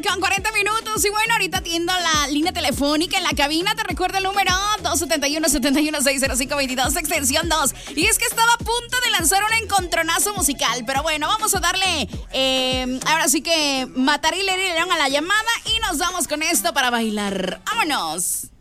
con 40 minutos. Y bueno, ahorita atiendo la línea telefónica en la cabina. Te recuerdo el número 271-71-605-22, extensión 2. Y es que estaba a punto de lanzar un encontronazo musical. Pero bueno, vamos a darle, ahora sí que matar y le dieron a la llamada. Y nos vamos con esto para bailar. ¡Vámonos!